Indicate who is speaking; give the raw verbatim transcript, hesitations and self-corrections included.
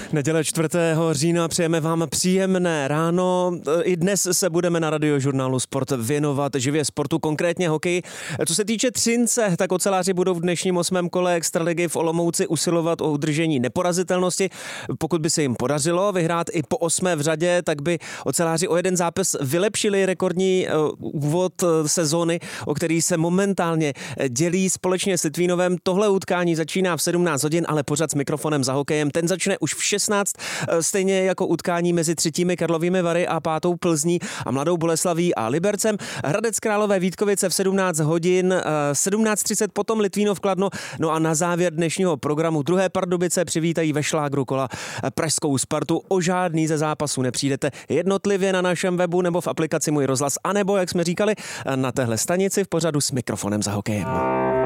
Speaker 1: Neděle čtvrtého října přejeme vám příjemné ráno. I dnes se budeme na Radiožurnálu Sport věnovat živě sportu, konkrétně hokeji. Co se týče Třince, tak oceláři budou v dnešním osmém kole extraligy v Olomouci usilovat o udržení neporazitelnosti. Pokud by se jim podařilo vyhrát i po osmé v řadě, tak by oceláři o jeden zápas vylepšili rekordní úvod sezóny, o který se momentálně dělí společně s Litvínovem. Tohle utkání začíná v sedmnáct hodin, ale pořad s mikrofonem za hokejem ten začne už v šestnáct, stejně jako utkání mezi třetími Karlovými Vary a pátou Plzní a Mladou Boleslaví a Libercem. Hradec Králové Vítkovice v sedmnáct hodin, sedmnáct třicet potom Litvínov Kladno, no a na závěr dnešního programu druhé Pardubice přivítají ve šlágru kola pražskou Spartu. O žádný ze zápasů nepřijdete jednotlivě na našem webu nebo v aplikaci Můj rozhlas, anebo, jak jsme říkali, na téhle stanici v pořadu s mikrofonem za hokejem.